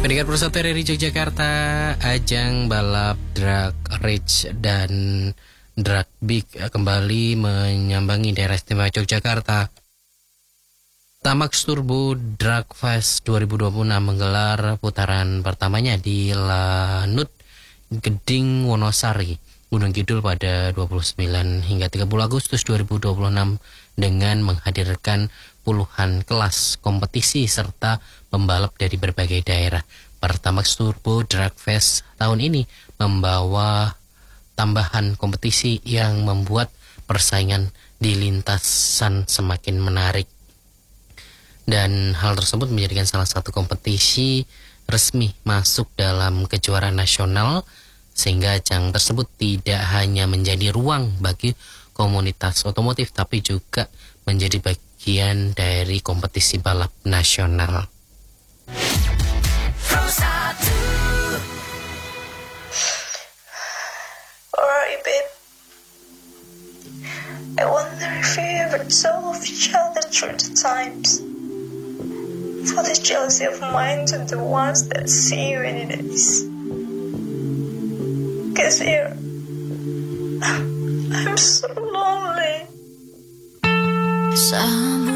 Pendengar Persatu RRI Yogyakarta, ajang balap drag race dan drag big kembali menyambangi daerah istimewa Yogyakarta. Tamax Turbo Drag Fest 2026 menggelar putaran pertamanya di Lanut Geding Wonosari, Gunung Kidul pada 29 hingga 30 Agustus 2026 dengan menghadirkan puluhan kelas kompetisi serta pembalap dari berbagai daerah. Pertamax Turbo Drag Fest tahun ini membawa tambahan kompetisi yang membuat persaingan di lintasan semakin menarik. Dan hal tersebut menjadikan salah satu kompetisi resmi masuk dalam kejuaraan nasional, sehingga ajang tersebut tidak hanya menjadi ruang bagi komunitas otomotif tapi juga menjadi bagian dari kompetisi balap nasional. Alright, babe. I wonder if you ever told of each other through the times. For the jealousy of mine to the ones that see you in it is. 'Cause here, I'm so lonely.